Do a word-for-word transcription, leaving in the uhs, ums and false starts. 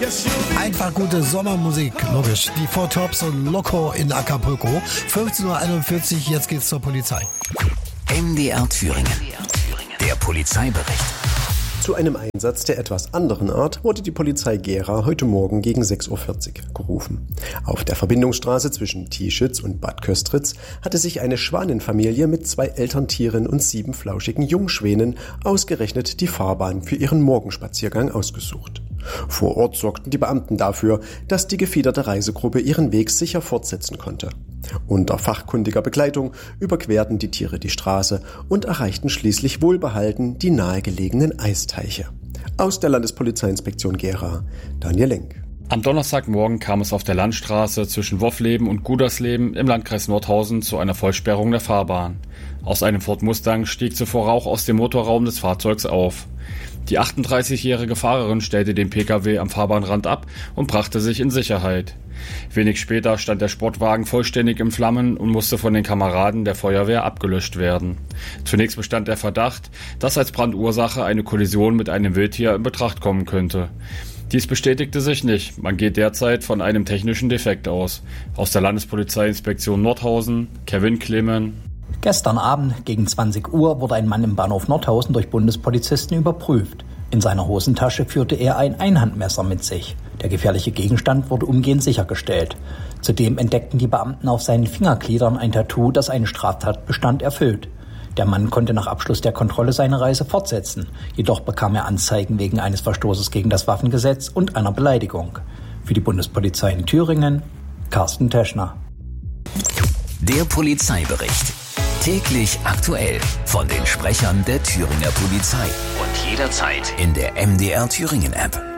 Einfach gute Sommermusik, logisch. Die Four Tops und Loco in Acapulco. fünfzehn Uhr einundvierzig, jetzt geht's zur Polizei. M D R Thüringen. Der Polizeibericht. Zu einem Einsatz der etwas anderen Art wurde die Polizei Gera heute Morgen gegen sechs Uhr vierzig gerufen. Auf der Verbindungsstraße zwischen Tieschitz und Bad Köstritz hatte sich eine Schwanenfamilie mit zwei Elterntieren und sieben flauschigen Jungschwänen ausgerechnet die Fahrbahn für ihren Morgenspaziergang ausgesucht. Vor Ort sorgten die Beamten dafür, dass die gefiederte Reisegruppe ihren Weg sicher fortsetzen konnte. Unter fachkundiger Begleitung überquerten die Tiere die Straße und erreichten schließlich wohlbehalten die nahegelegenen Eisteiche. Aus der Landespolizeiinspektion Gera, Daniel Lenk. Am Donnerstagmorgen kam es auf der Landstraße zwischen Woffleben und Gudersleben im Landkreis Nordhausen zu einer Vollsperrung der Fahrbahn. Aus einem Ford Mustang stieg zuvor Rauch aus dem Motorraum des Fahrzeugs auf. Die achtunddreißigjährige Fahrerin stellte den Pkw am Fahrbahnrand ab und brachte sich in Sicherheit. Wenig später stand der Sportwagen vollständig in Flammen und musste von den Kameraden der Feuerwehr abgelöscht werden. Zunächst bestand der Verdacht, dass als Brandursache eine Kollision mit einem Wildtier in Betracht kommen könnte. Dies bestätigte sich nicht. Man geht derzeit von einem technischen Defekt aus. Aus der Landespolizeiinspektion Nordhausen, Kevin Clemen. Gestern Abend gegen zwanzig Uhr wurde ein Mann im Bahnhof Nordhausen durch Bundespolizisten überprüft. In seiner Hosentasche führte er ein Einhandmesser mit sich. Der gefährliche Gegenstand wurde umgehend sichergestellt. Zudem entdeckten die Beamten auf seinen Fingergliedern ein Tattoo, das einen Straftatbestand erfüllt. Der Mann konnte nach Abschluss der Kontrolle seine Reise fortsetzen. Jedoch bekam er Anzeigen wegen eines Verstoßes gegen das Waffengesetz und einer Beleidigung. Für die Bundespolizei in Thüringen, Carsten Teschner. Der Polizeibericht. Täglich aktuell von den Sprechern der Thüringer Polizei. Und jederzeit in der M D R Thüringen App.